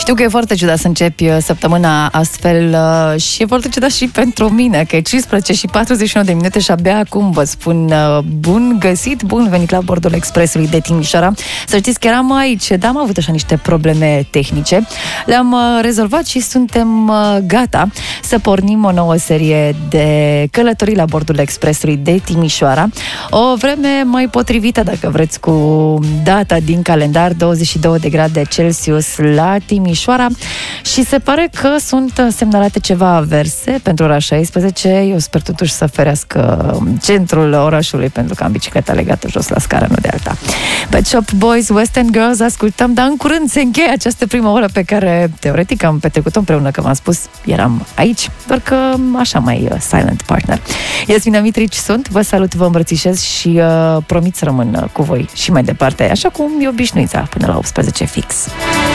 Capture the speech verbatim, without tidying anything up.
Știu că e foarte ciudat să începi săptămâna astfel și e foarte ciudat și pentru mine, că e cincisprezece și patruzeci și nouă de minute și abia acum vă spun bun găsit, bun venit la bordul Expressului de Timișoara. Să știți că eram aici, dar am avut așa niște probleme tehnice. Le-am rezolvat și suntem gata să pornim o nouă serie de călătorii la bordul Expressului de Timișoara. O vreme mai potrivită, dacă vreți, cu data din calendar, douăzeci și două de grade Celsius la Timișoara și se pare că sunt semnalate ceva averse pentru ora șaisprezece. Eu sper totuși să ferească centrul orașului, pentru că am bicicleta legată jos la scară, nu de alta. Pet Shop Boys, West End Girls, ascultăm, dar în curând se încheie această primă oră pe care, teoretic, am petrecut-o împreună, că v-am spus, eram aici, doar că așa mai uh, silent partner. Iasmina Mitrici sunt, vă salut, vă îmbrățișez și uh, promit să rămân uh, cu voi și mai departe, așa cum e obișnuița, până la optsprezece fix.